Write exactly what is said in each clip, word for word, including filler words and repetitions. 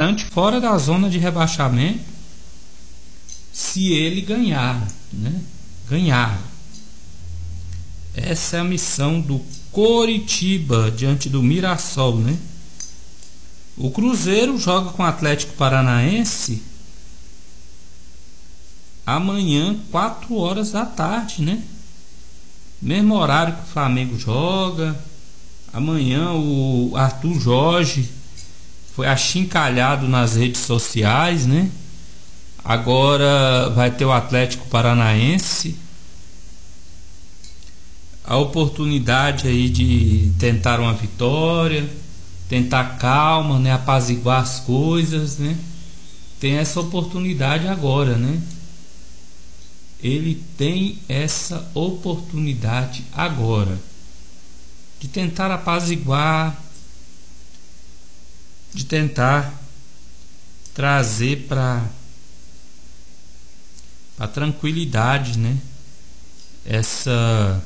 garante fora da zona de rebaixamento se ele ganhar, né? Ganhar. Essa é a missão do Coritiba diante do Mirassol, né? O Cruzeiro joga com o Atlético Paranaense amanhã, quatro horas da tarde, né? Mesmo horário que o Flamengo joga. Amanhã o Arthur Jorge foi achincalhado nas redes sociais, né? Agora vai ter o Atlético Paranaense. A oportunidade aí de tentar uma vitória, tentar calma, né? Apaziguar as coisas, né? Tem essa oportunidade agora, né? Ele tem essa oportunidade agora de tentar apaziguar, de tentar trazer para a tranquilidade, né? Essa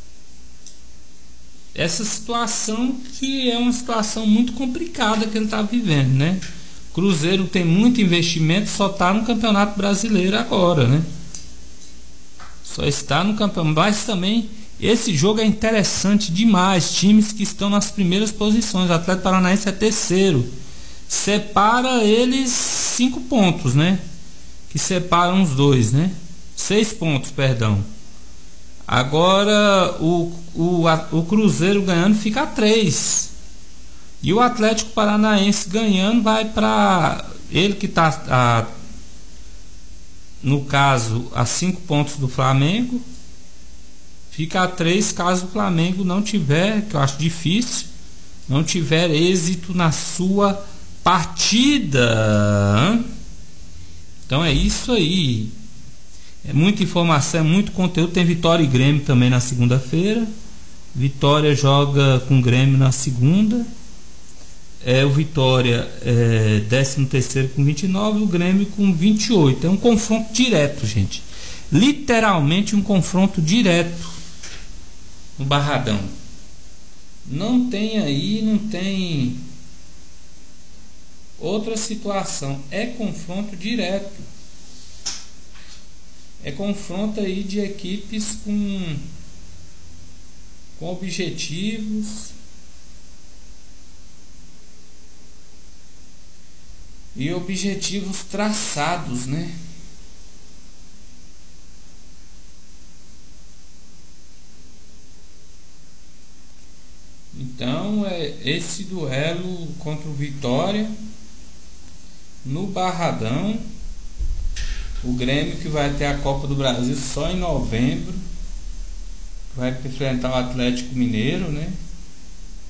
essa situação que é uma situação muito complicada que ele está vivendo, né? Cruzeiro tem muito investimento, só está no Campeonato Brasileiro agora, né? Só está no campeonato, mas também esse jogo é interessante demais. Times que estão nas primeiras posições. O Atlético Paranaense é terceiro. Separa eles cinco pontos, né? Que separam os dois, né? Seis pontos, perdão. Agora o, o, o Cruzeiro ganhando fica a três. E o Atlético Paranaense ganhando vai para ele que está a no caso, a cinco pontos do Flamengo, fica a três caso o Flamengo não tiver, que eu acho difícil, não tiver êxito na sua partida. Então é isso aí. É muita informação, é muito conteúdo. Tem Vitória e Grêmio também na segunda-feira. Vitória joga com Grêmio na segunda. É, o Vitória é décimo terceiro com vinte e nove, o Grêmio com vinte e oito. É um confronto direto, gente. Literalmente um confronto direto no Barradão. Não tem aí, não tem outra situação. É confronto direto. É confronto aí de equipes com, com objetivos e objetivos traçados, né? Então é esse duelo contra o Vitória no Barradão. O Grêmio que vai ter a Copa do Brasil só em novembro, vai enfrentar o Atlético Mineiro, né?